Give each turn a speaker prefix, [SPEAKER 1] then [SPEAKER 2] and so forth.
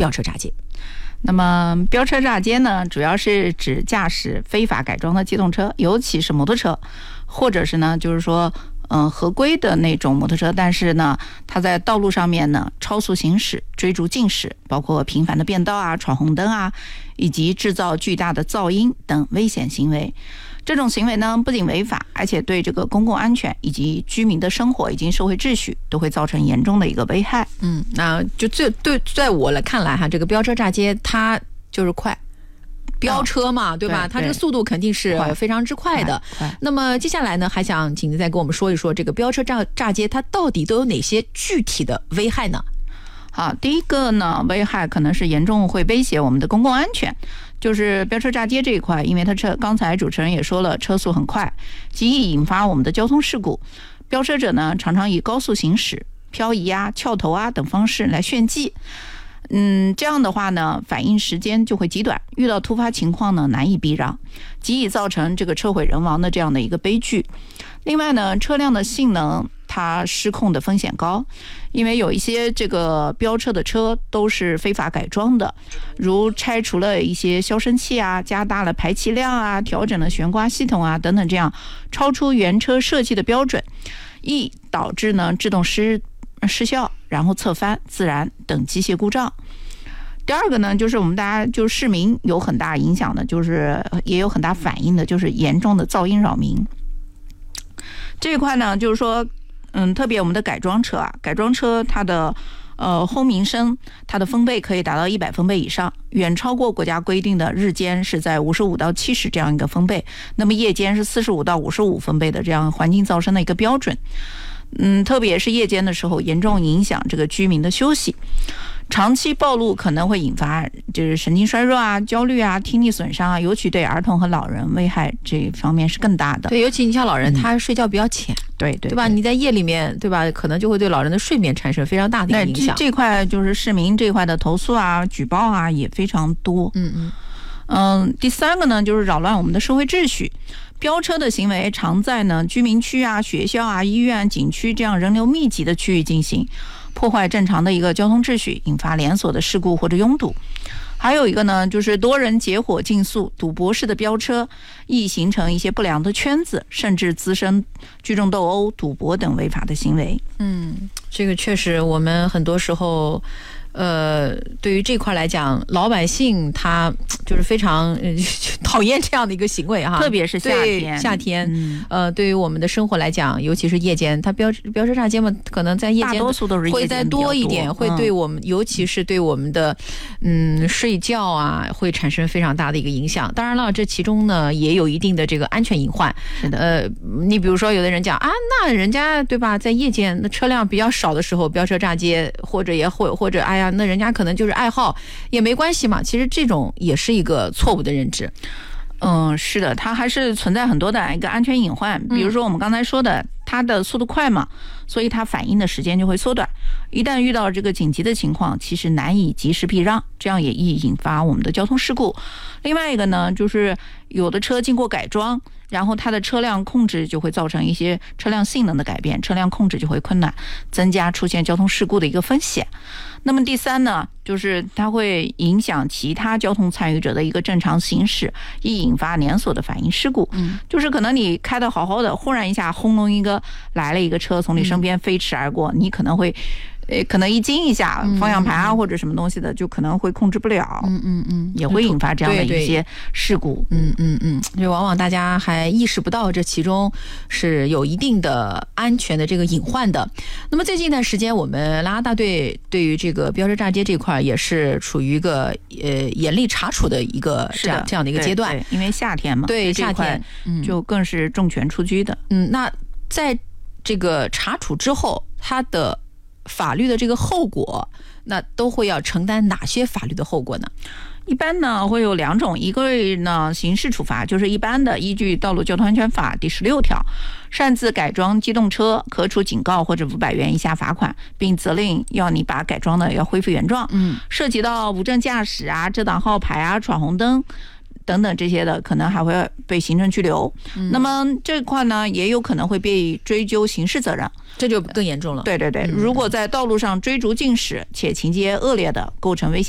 [SPEAKER 1] 飙车炸街。
[SPEAKER 2] 那么飙车炸街呢，主要是指驾驶非法改装的机动车，尤其是摩托车，或者是呢，就是说合规的那种摩托车，但是呢，它在道路上面呢超速行驶、追逐竞驶，包括频繁的变道啊、闯红灯啊，以及制造巨大的噪音等危险行为。这种行为呢，不仅违法，而且对这个公共安全以及居民的生活以及社会秩序都会造成严重的一个危害。
[SPEAKER 1] 那就在我看来哈，这个飙车炸街它就是快。飙车嘛，对吧？它这个速度肯定是非常之快的。那么接下来呢，还想请您再跟我们说一说这个飙车炸街它到底都有哪些具体的危害呢？
[SPEAKER 2] 好，第一个呢，危害可能是严重会威胁我们的公共安全。就是飙车炸街这一块，因为它刚才主持人也说了，车速很快，极易引发我们的交通事故。飙车者呢，常常以高速行驶、漂移啊、翘头啊等方式来炫技。这样的话呢，反应时间就会极短，遇到突发情况呢，难以避让，极易造成这个车毁人亡的这样的一个悲剧。另外呢，车辆的性能它失控的风险高，因为有一些这个飙车的车都是非法改装的，如拆除了一些消声器啊，加大了排气量啊，调整了悬挂系统啊等等，这样超出原车设计的标准，易导致呢制动失效，然后侧翻、自燃等机械故障。第二个呢，就是我们大家就市民有很大影响的，就是也有很大反应的，就是严重的噪音扰民。这一块呢，就是说，特别我们的改装车啊，改装车它的轰鸣声，它的分贝可以达到100分贝以上，远超过国家规定的日间是在55到70这样一个分贝，那么夜间是45到55分贝的这样环境噪声的一个标准。特别是夜间的时候，严重影响这个居民的休息，长期暴露可能会引发就是神经衰弱啊、焦虑啊、听力损伤啊，尤其对儿童和老人危害这方面是更大的。
[SPEAKER 1] 对，尤其你像老人，他睡觉比较浅，
[SPEAKER 2] 对
[SPEAKER 1] 吧？你在夜里面，对吧？可能就会对老人的睡眠产生非常大的影响。
[SPEAKER 2] 这块就是市民这块的投诉啊、举报啊也非常多。第三个呢，就是扰乱我们的社会秩序。飙车的行为常在呢居民区啊、学校啊、医院、景区这样人流密集的区域进行，破坏正常的一个交通秩序，引发连锁的事故或者拥堵。还有一个呢，就是多人结伙竞速、赌博式的飙车，易形成一些不良的圈子，甚至滋生聚众斗殴、赌博等违法的行为。
[SPEAKER 1] 这个确实，我们很多时候。对于这块来讲，老百姓他就是非常讨厌这样的一个行为哈，
[SPEAKER 2] 特别是夏天，
[SPEAKER 1] 对于我们的生活来讲，尤其是夜间，它飙车炸街嘛，可能在夜间
[SPEAKER 2] 大多数都是夜间
[SPEAKER 1] 会再多一点，会对我们，尤其是对我们的睡觉啊，会产生非常大的一个影响。当然了，这其中呢也有一定的这个安全隐患。
[SPEAKER 2] 是的，
[SPEAKER 1] 你比如说有的人讲啊，那人家对吧，在夜间那车辆比较少的时候飙车炸街，或者哎呀，那人家可能就是爱好，也没关系嘛。其实这种也是一个错误的认知。
[SPEAKER 2] 是的，它还是存在很多的一个安全隐患。比如说我们刚才说的，它的速度快嘛，所以它反应的时间就会缩短。一旦遇到这个紧急的情况，其实难以及时避让，这样也易引发我们的交通事故。另外一个呢，就是有的车经过改装，然后它的车辆控制就会造成一些车辆性能的改变，车辆控制就会困难，增加出现交通事故的一个风险。那么第三呢，就是它会影响其他交通参与者的一个正常行驶，易引发连锁的反应事故。就是可能你开得好好的，忽然一下轰隆一个来了一个车从你身边飞驰而过，你可能会可能一惊一下，方向盘啊或者什么东西的就可能会控制不了，也会引发这样的一些事故。
[SPEAKER 1] 就往往大家还意识不到这其中是有一定的安全的这个隐患的。那么最近一段时间，我们拉拉大队对于这个飙车炸街这块也是处于一个严厉查处的一个这样的一个阶段。
[SPEAKER 2] 对，因为夏天嘛，
[SPEAKER 1] 对，夏天
[SPEAKER 2] 就更是重拳出击的。
[SPEAKER 1] 那在这个查处之后，它的法律的这个后果，那都会要承担哪些法律的后果呢？
[SPEAKER 2] 一般呢会有两种，一个呢刑事处罚，就是一般的依据道路交通安全法第16条，擅自改装机动车可处警告或者500元以下罚款，并责令要你把改装的要恢复原状。涉及到无证驾驶啊、遮挡号牌啊、闯红灯等等这些的，可能还会被行政拘留。那么这块呢也有可能会被追究刑事责任，
[SPEAKER 1] 这就更严重了。
[SPEAKER 2] 对，如果在道路上追逐竞驶且情节恶劣的，构成危险